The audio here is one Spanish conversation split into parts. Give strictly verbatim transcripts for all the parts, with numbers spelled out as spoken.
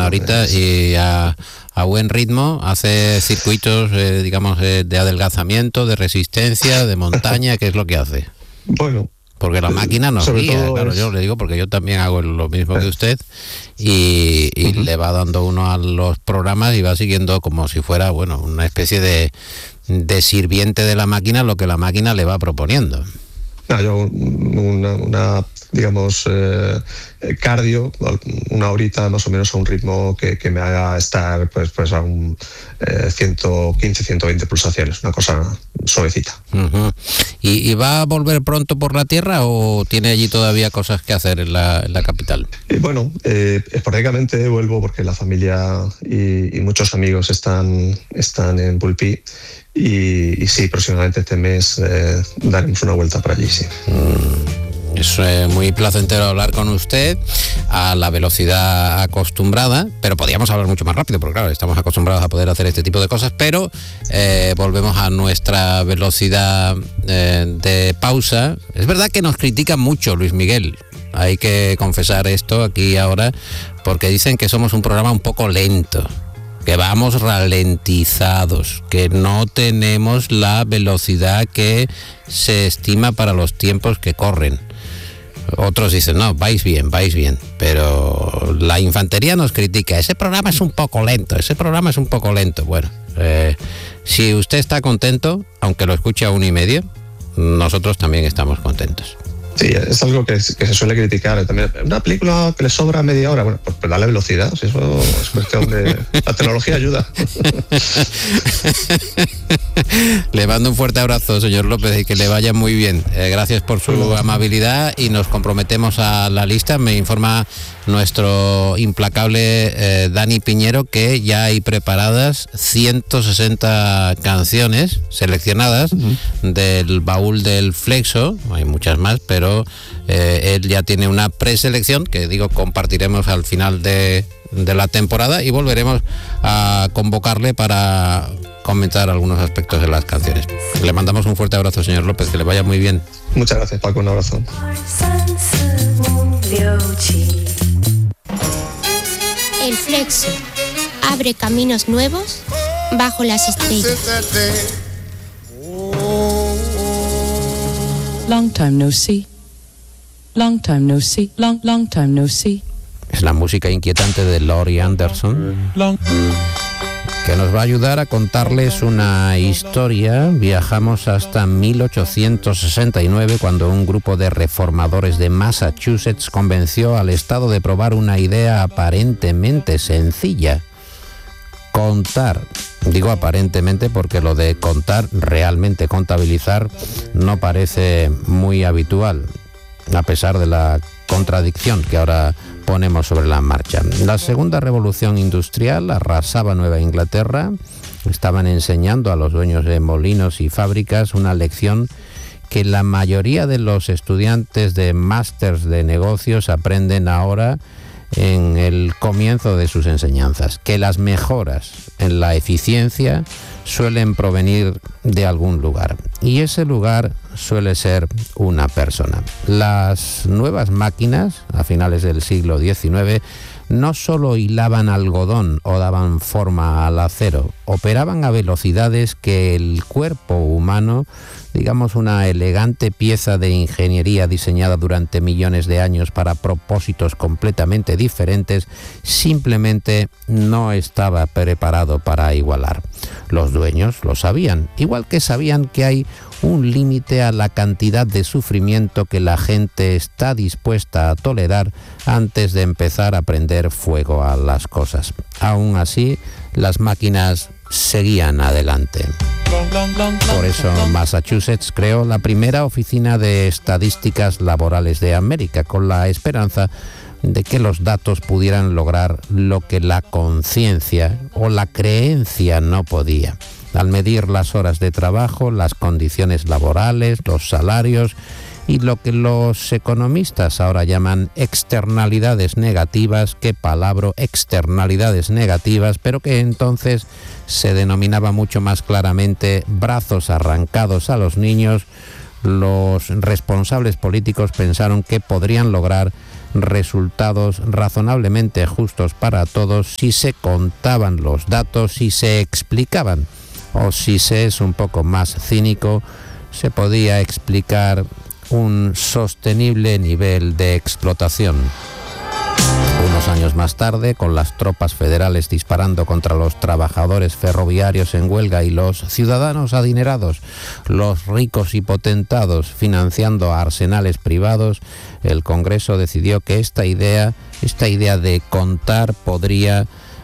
horita y a, a buen ritmo hace circuitos, eh, digamos, eh, de adelgazamiento, de resistencia, de montaña. ¿Qué es lo que hace? Bueno, porque la máquina nos guía, claro, es... yo le digo porque yo también hago lo mismo que usted y, y uh-huh. le va dando uno a los programas y va siguiendo como si fuera, bueno, una especie de, de sirviente de la máquina, lo que la máquina le va proponiendo. No, yo una, una digamos, eh, cardio, una horita más o menos a un ritmo que, que me haga estar pues, pues a un eh, ciento quince, ciento veinte pulsaciones, una cosa suavecita. Uh-huh. ¿Y, ¿Y va a volver pronto por la tierra o tiene allí todavía cosas que hacer en la, en la capital? Y bueno, eh, esporádicamente vuelvo porque la familia y, y muchos amigos están, están en Pulpí. Y, y sí, próximamente este mes eh, daremos una vuelta por allí, sí. Mm, es eh, muy placentero hablar con usted a la velocidad acostumbrada, pero podríamos hablar mucho más rápido, porque claro, estamos acostumbrados a poder hacer este tipo de cosas, pero eh, volvemos a nuestra velocidad eh, de pausa. Es verdad que nos critican mucho, Luis Miguel, hay que confesar esto aquí ahora, porque dicen que somos un programa un poco lento, que vamos ralentizados, que no tenemos la velocidad que se estima para los tiempos que corren. Otros dicen, no, vais bien, vais bien, pero la infantería nos critica, ese programa es un poco lento, ese programa es un poco lento. Bueno, eh, si usted está contento, aunque lo escuche a uno y medio, nosotros también estamos contentos. Sí, es algo que, que se suele criticar también. Una película que le sobra media hora, bueno, pues, pues dale velocidad, si eso es cuestión de... La tecnología ayuda. Le mando un fuerte abrazo, señor López, y que le vaya muy bien. Eh, gracias por su bueno. amabilidad y nos comprometemos a la lista. Me informa nuestro implacable eh, Dani Piñero que ya hay preparadas ciento sesenta canciones seleccionadas uh-huh. del baúl del Flexo. Hay muchas más, pero eh, él ya tiene una preselección que digo compartiremos al final de, de la temporada y volveremos a convocarle para comentar algunos aspectos de las canciones. Le mandamos un fuerte abrazo, señor López, que le vaya muy bien. Muchas gracias, Paco, un abrazo. El Flexo abre caminos nuevos bajo las estrellas. Long time no see. Long time no see. Long, long time no see. Es la música inquietante de Laurie Anderson, long. que nos va a ayudar a contarles una historia. Viajamos hasta mil ochocientos sesenta y nueve, cuando un grupo de reformadores de Massachusetts convenció al Estado de probar una idea aparentemente sencilla: contar. Digo aparentemente porque lo de contar, realmente contabilizar, no parece muy habitual, a pesar de la contradicción que ahora ponemos sobre la marcha. La segunda revolución industrial arrasaba Nueva Inglaterra. Estaban enseñando a los dueños de molinos y fábricas una lección que la mayoría de los estudiantes de másters de negocios aprenden ahora en el comienzo de sus enseñanzas, que las mejoras en la eficiencia suelen provenir de algún lugar, y ese lugar suele ser una persona. Las nuevas máquinas, a finales del siglo diecinueve, no solo hilaban algodón o daban forma al acero, operaban a velocidades que el cuerpo humano, digamos una elegante pieza de ingeniería diseñada durante millones de años para propósitos completamente diferentes, simplemente no estaba preparado para igualar. Los dueños lo sabían, igual que sabían que hay un límite a la cantidad de sufrimiento que la gente está dispuesta a tolerar antes de empezar a prender fuego a las cosas. Aún así, las máquinas seguían adelante. Por eso Massachusetts creó la primera oficina de estadísticas laborales de América, con la esperanza de que los datos pudieran lograr lo que la conciencia o la creencia no podía, al medir las horas de trabajo, las condiciones laborales, los salarios y lo que los economistas ahora llaman externalidades negativas. Qué palabra, externalidades negativas, pero que entonces se denominaba mucho más claramente brazos arrancados a los niños. Los responsables políticos pensaron que podrían lograr resultados razonablemente justos para todos si se contaban los datos, si se explicaban, o si se es un poco más cínico, se podía explicar un sostenible nivel de explotación. Unos años más tarde, con las tropas federales disparando contra los trabajadores ferroviarios en huelga y los ciudadanos adinerados, los ricos y potentados financiando arsenales privados, el Congreso decidió que esta idea, esta idea de contar podría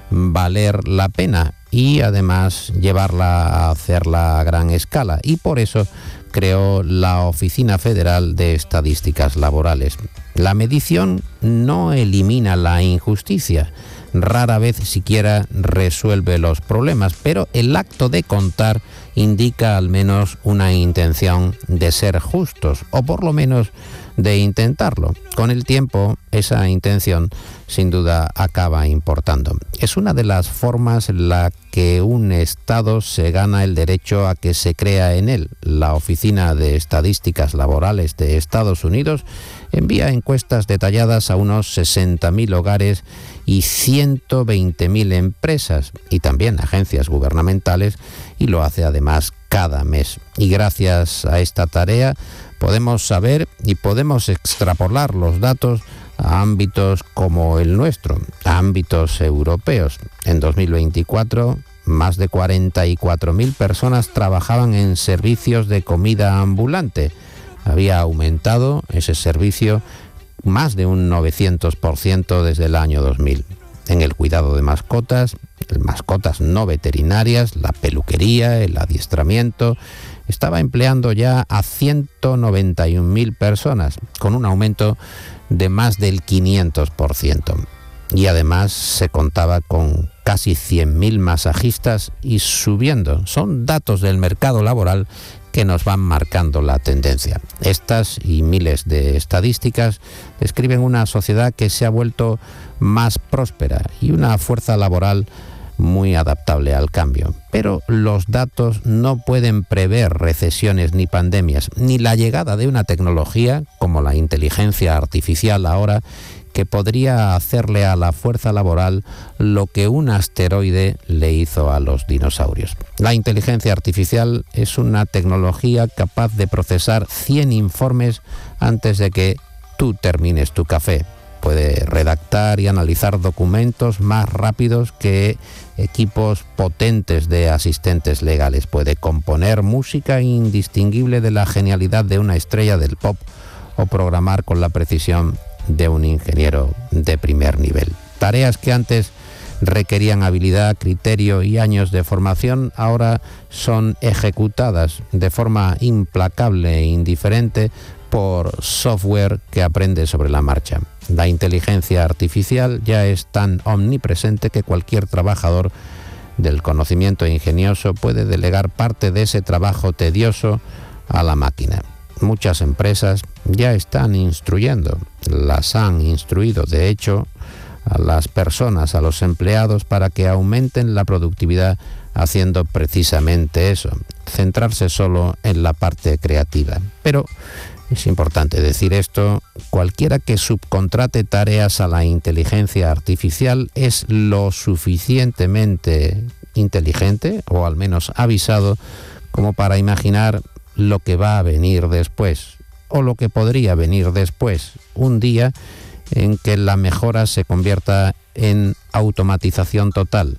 valer la pena y además llevarla a hacerla a gran escala, y por eso creó la Oficina Federal de Estadísticas Laborales. La medición no elimina la injusticia, rara vez siquiera resuelve los problemas, pero el acto de contar indica al menos una intención de ser justos, o por lo menos de intentarlo. Con el tiempo, esa intención sin duda acaba importando. Es una de las formas en la que un Estado se gana el derecho a que se crea en él. La Oficina de Estadísticas Laborales de Estados Unidos envía encuestas detalladas a unos sesenta mil hogares y ciento veinte mil empresas y también agencias gubernamentales, y lo hace además cada mes. Y gracias a esta tarea podemos saber y podemos extrapolar los datos a ámbitos como el nuestro, a ámbitos europeos. En dos mil veinticuatro, más de cuarenta y cuatro mil personas trabajaban en servicios de comida ambulante. Había aumentado ese servicio más de un novecientos por ciento desde el año dos mil. En el cuidado de mascotas, mascotas no veterinarias, la peluquería, el adiestramiento, estaba empleando ya a ciento noventa y un mil personas, con un aumento de más del quinientos por ciento. Y además se contaba con casi cien mil masajistas y subiendo. Son datos del mercado laboral que nos van marcando la tendencia. Estas y miles de estadísticas describen una sociedad que se ha vuelto más próspera y una fuerza laboral muy adaptable al cambio. Pero los datos no pueden prever recesiones ni pandemias, ni la llegada de una tecnología como la inteligencia artificial ahora, que podría hacerle a la fuerza laboral lo que un asteroide le hizo a los dinosaurios. La inteligencia artificial es una tecnología capaz de procesar cien informes antes de que tú termines tu café. Puede redactar y analizar documentos más rápidos que equipos potentes de asistentes legales. Puede componer música indistinguible de la genialidad de una estrella del pop o programar con la precisión de un ingeniero de primer nivel. Tareas que antes requerían habilidad, criterio y años de formación, ahora son ejecutadas de forma implacable e indiferente por software que aprende sobre la marcha. La inteligencia artificial ya es tan omnipresente que cualquier trabajador del conocimiento ingenioso puede delegar parte de ese trabajo tedioso a la máquina. Muchas empresas ya están instruyendo, las han instruido de hecho a las personas, a los empleados, para que aumenten la productividad haciendo precisamente eso, centrarse solo en la parte creativa. Pero es importante decir esto, cualquiera que subcontrate tareas a la inteligencia artificial es lo suficientemente inteligente, o al menos avisado, como para imaginar lo que va a venir después, o lo que podría venir después, un día en que la mejora se convierta en automatización total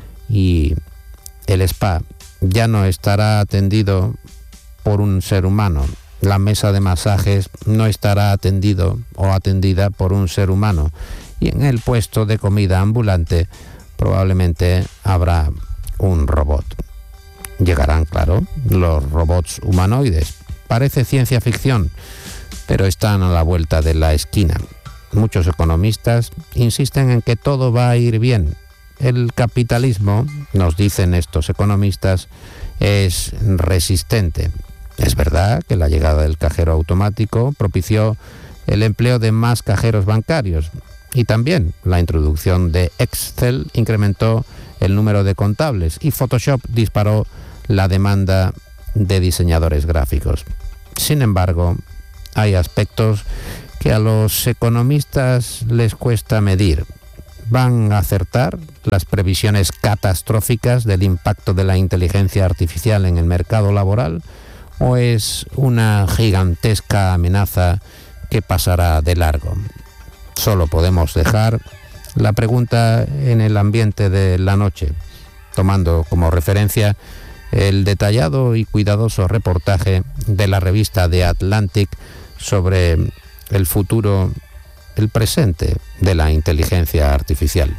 y el spa ya no estará atendido por un ser humano, la mesa de masajes no estará atendido o atendida por un ser humano, y en el puesto de comida ambulante probablemente habrá un robot. Llegarán, claro, los robots humanoides. Parece ciencia ficción, pero están a la vuelta de la esquina. Muchos economistas insisten en que todo va a ir bien. El capitalismo, nos dicen estos economistas, es resistente. Es verdad que la llegada del cajero automático propició el empleo de más cajeros bancarios, y también la introducción de Excel incrementó el número de contables, y Photoshop disparó la demanda de diseñadores gráficos. Sin embargo, hay aspectos que a los economistas les cuesta medir. ¿Van a acertar las previsiones catastróficas del impacto de la inteligencia artificial en el mercado laboral? ¿O es una gigantesca amenaza que pasará de largo? Solo podemos dejar la pregunta en el ambiente de la noche, tomando como referencia el detallado y cuidadoso reportaje de la revista The Atlantic sobre el futuro, el presente de la inteligencia artificial.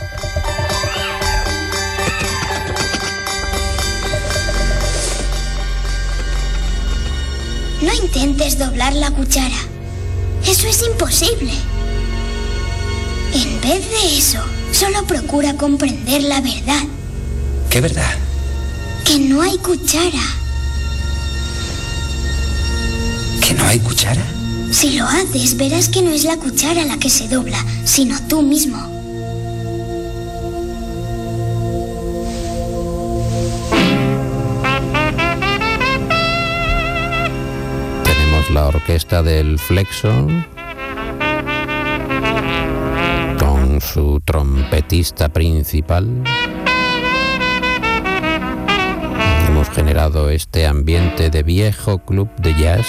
No intentes doblar la cuchara. Eso es imposible. En vez de eso, solo procura comprender la verdad. ¿Qué verdad? Que no hay cuchara. ¿Que no hay cuchara? Si lo haces, verás que no es la cuchara la que se dobla, sino tú mismo. Tenemos la orquesta del Flexo con su trompetista principal. Hemos generado este ambiente de viejo club de jazz,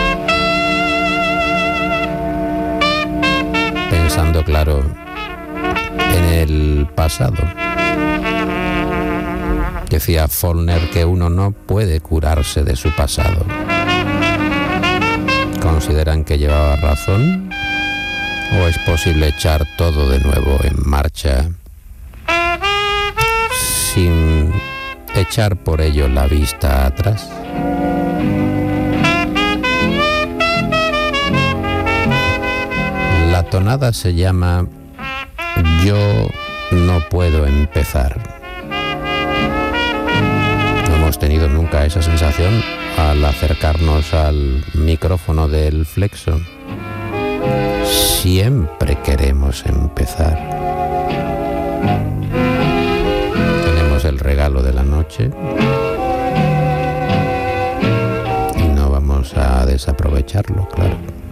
pensando, claro, en el pasado. Decía Faulkner que uno no puede curarse de su pasado. ¿Consideran que llevaba razón? ¿O es posible echar todo de nuevo en marcha sin echar por ello la vista atrás? La tonada se llama Yo no puedo empezar. No hemos tenido nunca esa sensación al acercarnos al micrófono del Flexo. Siempre queremos empezar. Tenemos el regalo de la noche y no vamos a desaprovecharlo, claro.